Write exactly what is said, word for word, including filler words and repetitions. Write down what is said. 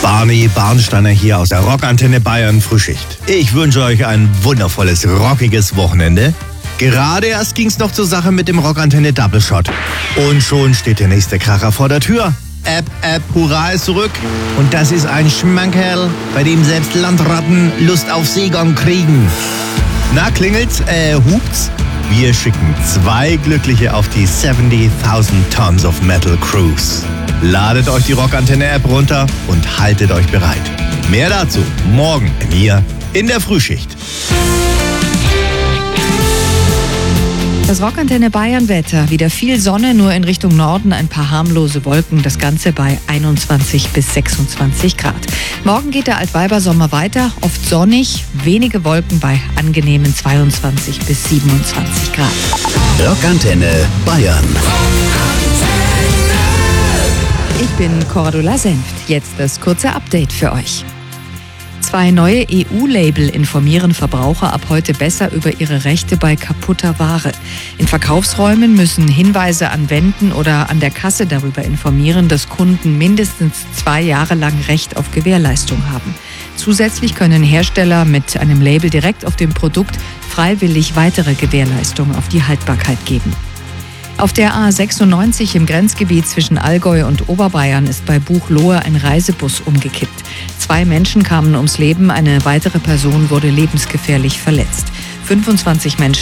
Barney Barnsteiner hier aus der Rockantenne Bayern Frühschicht. Ich wünsche euch ein wundervolles, rockiges Wochenende. Gerade erst ging's noch zur Sache mit dem Rockantenne Double Shot. Und schon steht der nächste Kracher vor der Tür. App, App, Hurra ist zurück. Und das ist ein Schmankerl, bei dem selbst Landratten Lust auf Seegang kriegen. Na, klingelt's? Äh, hupt's? Wir schicken zwei Glückliche auf die siebzigtausend Tons of Metal Cruise. Ladet euch die Rockantenne-App runter und haltet euch bereit. Mehr dazu morgen hier in der Frühschicht. Das Rockantenne Bayern-Wetter. Wieder viel Sonne, nur in Richtung Norden ein paar harmlose Wolken. Das Ganze bei einundzwanzig bis sechsundzwanzig Grad. Morgen geht der Altweibersommer weiter. Oft sonnig, wenige Wolken bei angenehmen zweiundzwanzig bis siebenundzwanzig Grad. Rockantenne Bayern. Ich bin Cordula Senft. Jetzt das kurze Update für euch. Zwei neue E U-Label informieren Verbraucher ab heute besser über ihre Rechte bei kaputter Ware. In Verkaufsräumen müssen Hinweise an Wänden oder an der Kasse darüber informieren, dass Kunden mindestens zwei Jahre lang Recht auf Gewährleistung haben. Zusätzlich können Hersteller mit einem Label direkt auf dem Produkt freiwillig weitere Gewährleistungen auf die Haltbarkeit geben. Auf der A sechsundneunzig im Grenzgebiet zwischen Allgäu und Oberbayern ist bei Buchloe ein Reisebus umgekippt. Zwei Menschen kamen ums Leben, eine weitere Person wurde lebensgefährlich verletzt. fünfundzwanzig Menschen